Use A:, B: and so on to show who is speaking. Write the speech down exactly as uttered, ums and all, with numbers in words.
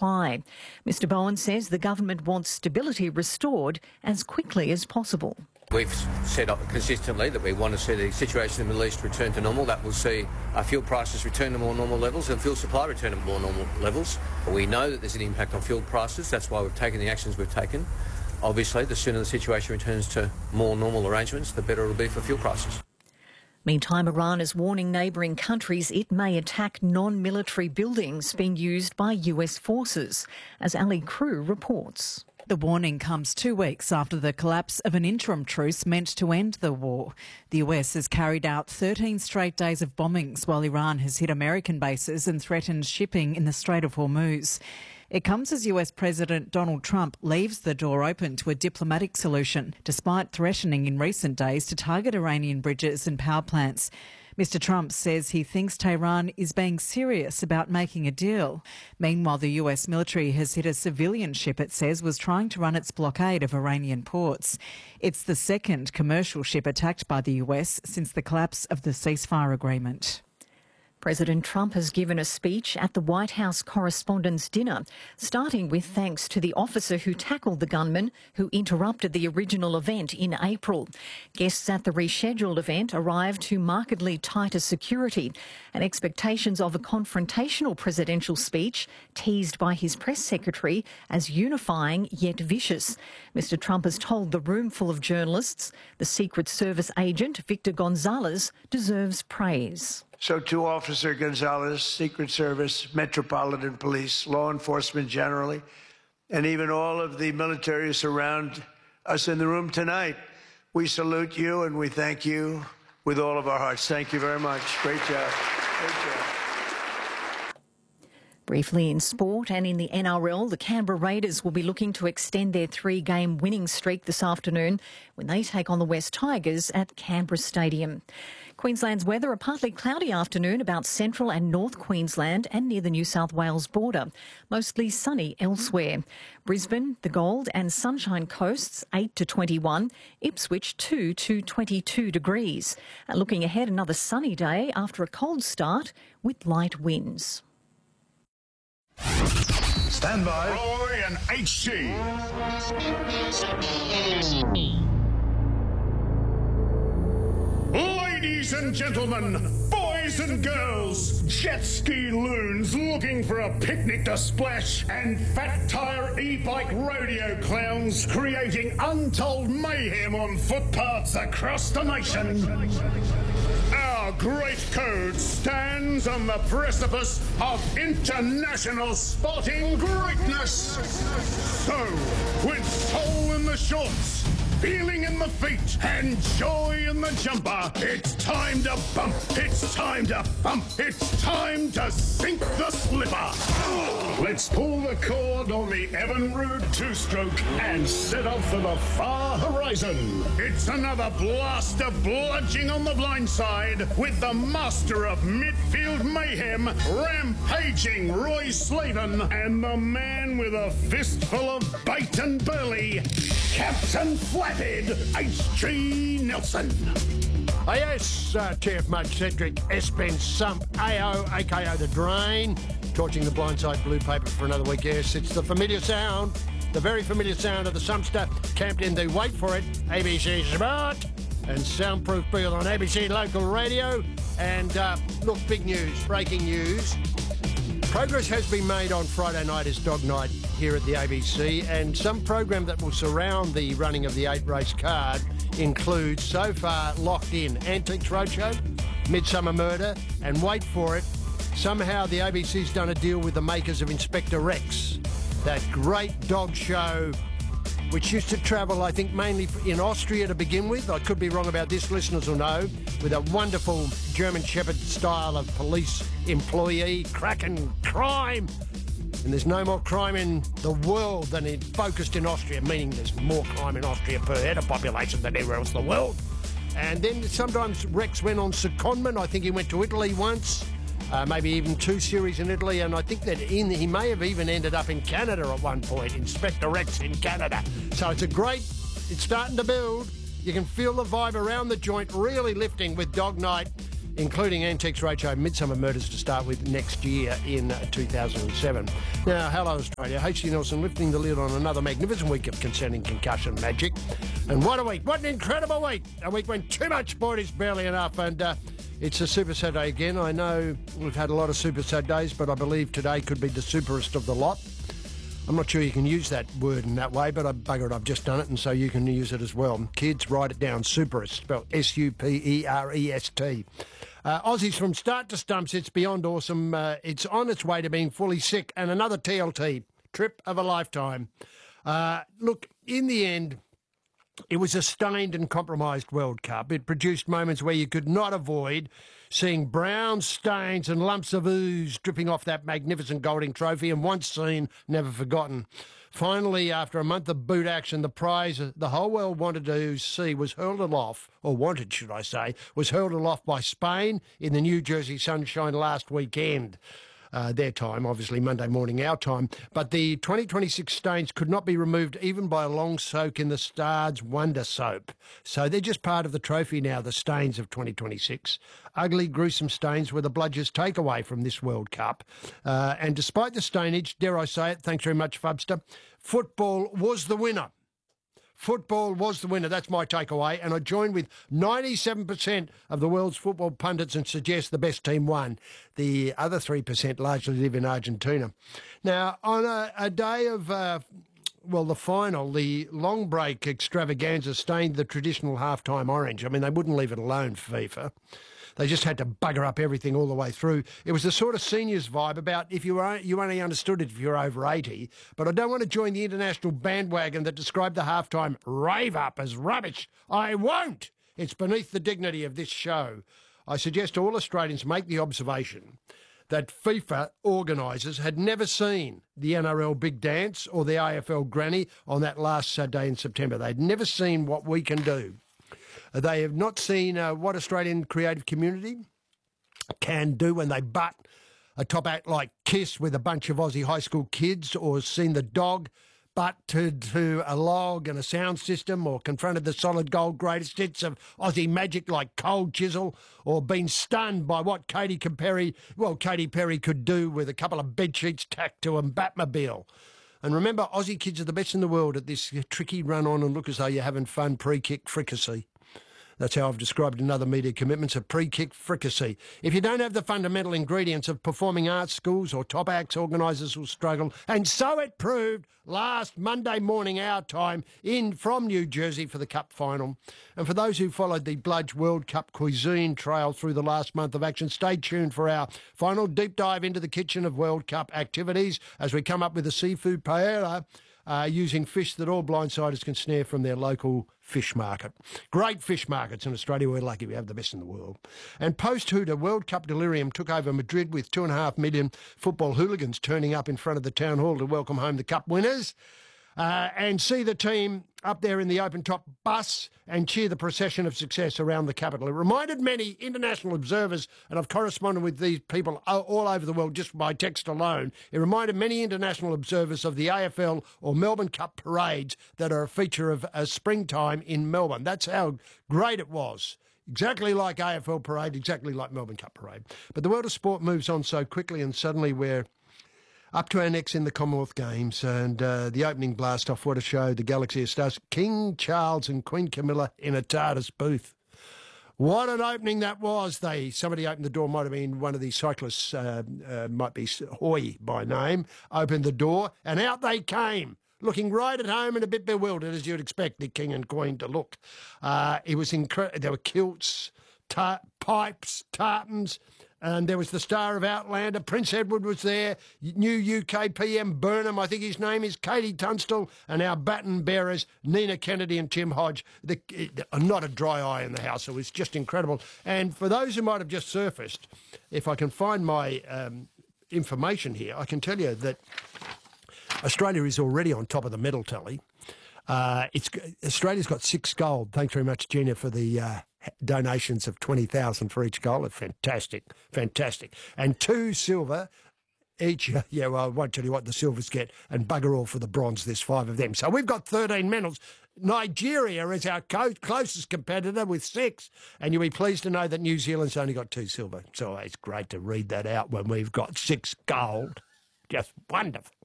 A: supply. Mister Bowen says the government wants stability restored as quickly as possible.
B: We've said consistently that we want to see the situation in the Middle East return to normal. That will see our fuel prices return to more normal levels and fuel supply return to more normal levels. We know that there's an impact on fuel prices. That's why we've taken the actions we've taken. Obviously, the sooner the situation returns to more normal arrangements, the better it will be for fuel prices.
A: Meantime, Iran is warning neighbouring countries it may attack non-military buildings being used by U S forces, as Ali Crew reports.
C: The warning comes two weeks after the collapse of an interim truce meant to end the war. The U S has carried out thirteen straight days of bombings while Iran has hit American bases and threatened shipping in the Strait of Hormuz. It comes as U S President Donald Trump leaves the door open to a diplomatic solution, despite threatening in recent days to target Iranian bridges and power plants. Mister Trump says he thinks Tehran is being serious about making a deal. Meanwhile, the U S military has hit a civilian ship it says was trying to run its blockade of Iranian ports. It's the second commercial ship attacked by the U S since the collapse of the ceasefire agreement.
A: President Trump has given a speech at the White House Correspondents' Dinner, starting with thanks to the officer who tackled the gunman who interrupted the original event in April. Guests at the rescheduled event arrived to markedly tighter security, and expectations of a confrontational presidential speech teased by his press secretary as unifying yet vicious. Mister Trump has told the room full of journalists the Secret Service agent Victor Gonzalez deserves praise.
D: So to Officer Gonzalez, Secret Service, Metropolitan Police, law enforcement generally, and even all of the military who surround us in the room tonight, we salute you and we thank you with all of our hearts. Thank you very much. Great job. Great job.
A: Briefly in sport and in the N R L, the Canberra Raiders will be looking to extend their three-game winning streak this afternoon when they take on the West Tigers at Canberra Stadium. Queensland's weather, a partly cloudy afternoon about central and north Queensland and near the New South Wales border. Mostly sunny elsewhere. Brisbane, the Gold and Sunshine Coasts, eight to twenty-one. Ipswich, two to twenty-two degrees. And looking ahead, another sunny day after a cold start with light winds.
E: Stand by. Roy and H G. Ladies and gentlemen, boys and girls, jet ski loons looking for a picnic to splash, and fat tyre e-bike rodeo clowns creating untold mayhem on footpaths across the nation. Our great code stands on the precipice of international sporting greatness. So, with soul in the shorts, feeling in the feet, and joy in the jumper, it's time to bump, it's time to bump, it's time to sink the slipper. Let's pull the cord on the Evinrude two-stroke and set off for the far horizon. It's another blast of bludging on the blind side with the master of midfield mayhem, rampaging Roy Slaven, and the man with a fistful of bait and burley, Captain Flathead H G Nelson.
F: Oh yes, uh, T F Mud Cedric, S-Ben Sump, A O, a k a The Drain, torching the blindside blue paper for another week. Yes, it's the familiar sound, the very familiar sound of the Sumpster, camped in the, wait for it, A B C Smart and Soundproof Bill on A B C Local Radio. And uh, look, big news, breaking news. Progress has been made on Friday night as Dog Night here at the A B C, and some program that will surround the running of the eight-race card includes, so far locked in, Antiques Roadshow, Midsummer Murder, and wait for it, somehow the A B C's done a deal with the makers of Inspector Rex, that great dog show which used to travel, I think, mainly in Austria to begin with. I could be wrong about this, listeners will know, with a wonderful German Shepherd style of police employee, cracking crime. And there's no more crime in the world than it focused in Austria, meaning there's more crime in Austria per head of population than anywhere else in the world. And then sometimes Rex went on secondment. I think he went to Italy once, uh, maybe even two series in Italy, and I think that in, he may have even ended up in Canada at one point, Inspector Rex in Canada. So it's a great, it's starting to build. You can feel the vibe around the joint really lifting with Dog Night. including Antiques Roadshow Midsummer Murders to start with next year in two thousand seven. Now, hello Australia. H C Nelson lifting the lid on another magnificent week of concerning concussion magic. And what a week. What an incredible week. A week when too much sport is barely enough. And uh, it's a Super Saturday again. I know we've had a lot of Super Saturdays, but I believe today could be the superest of the lot. I'm not sure you can use that word in that way, but I bugger it, I've just done it, and so you can use it as well. Kids, write it down, superest, spelled S U P E R E S T. Uh, Aussies from start to stumps, it's beyond awesome. Uh, it's on its way to being fully sick, and another T L T, trip of a lifetime. Uh, look, in the end, it was a stained and compromised World Cup. It produced moments where you could not avoid seeing brown stains and lumps of ooze dripping off that magnificent Golding trophy, and once seen, never forgotten. Finally, after a month of boot action, the prize the whole world wanted to see was hurled aloft, or wanted, should I say, was hurled aloft by Spain in the New Jersey sunshine last weekend. Uh, their time, obviously Monday morning our time, but the twenty twenty-six stains could not be removed even by a long soak in the Stard's Wonder Soap. So they're just part of the trophy now, the stains of twenty twenty-six. Ugly, gruesome stains were the bludger's takeaway from this World Cup. Uh, and despite the stainage, dare I say it, thanks very much, Fubster, football was the winner. Football was the winner. That's my takeaway. And I join with ninety-seven percent of the world's football pundits and suggest the best team won. The other three percent largely live in Argentina. Now, on a, a day of, uh, well, the final, the long break extravaganza stained the traditional halftime orange. I mean, they wouldn't leave it alone, FIFA. They just had to bugger up everything all the way through. It was the sort of seniors vibe about if you were, you only understood it if you're over eighty. But I don't want to join the international bandwagon that described the halftime rave up as rubbish. I won't. It's beneath the dignity of this show. I suggest all Australians make the observation that FIFA organisers had never seen the N R L Big Dance or the A F L Granny on that last Saturday in September. They'd never seen what we can do. They have not seen uh, what Australian creative community can do when they butt a top act like Kiss with a bunch of Aussie high school kids, or seen the Dog butt to, to a log and a sound system, or confronted the solid gold greatest hits of Aussie magic like Cold Chisel, or been stunned by what Katy Perry, well, Katy Perry could do with a couple of bedsheets tacked to a Batmobile. And remember, Aussie kids are the best in the world at this tricky run on and look as though you're having fun pre-kick fricassee. That's how I've described another media commitment, a pre-kick fricassee. If you don't have the fundamental ingredients of performing arts schools or top acts, organisers will struggle. And so it proved last Monday morning our time in from New Jersey for the Cup final. And for those who followed the Bludge World Cup cuisine trail through the last month of action, stay tuned for our final deep dive into the kitchen of World Cup activities as we come up with a seafood paella. Uh, using fish that all blindsiders can snare from their local fish market. Great fish markets in Australia. We're lucky we have the best in the world. And post-Hooter, World Cup delirium took over Madrid with two and a half million football hooligans turning up in front of the town hall to welcome home the Cup winners. Uh, and see the team up there in the open-top bus and cheer the procession of success around the capital. It reminded many international observers, and I've corresponded with these people all over the world just by text alone, it reminded many international observers of the A F L or Melbourne Cup parades that are a feature of a springtime in Melbourne. That's how great it was. Exactly like A F L parade, exactly like Melbourne Cup parade. But the world of sport moves on so quickly, and suddenly we're up to our necks in the Commonwealth Games, and uh, the opening blast off, what a show, the Galaxy of Stars. King Charles and Queen Camilla in a TARDIS booth. What an opening that was. They Somebody opened the door, might have been one of the cyclists, uh, uh, might be Hoy by name, opened the door, and out they came, looking right at home and a bit bewildered, as you'd expect the King and Queen to look. Uh, it was incredible. There were kilts, tar- pipes, tartans, and there was the star of Outlander. Prince Edward was there. New U K P M Burnham, I think his name is, Katie Tunstall, and our baton bearers, Nina Kennedy and Tim Hodge. The, not a dry eye in the house. It was just incredible. And for those who might have just surfaced, if I can find my um, information here, I can tell you that Australia is already on top of the medal tally. Uh, it's Australia's got six gold. Thanks very much, Gina, for the uh, donations of twenty thousand for each goal. It's fantastic, fantastic. And two silver, each. Yeah, well, I won't tell you what the silvers get, and bugger all for the bronze. There's five of them. So we've got thirteen medals. Nigeria is our co- closest competitor with six, and you'll be pleased to know that New Zealand's only got two silver. So it's great to read that out when we've got six gold. Just wonderful.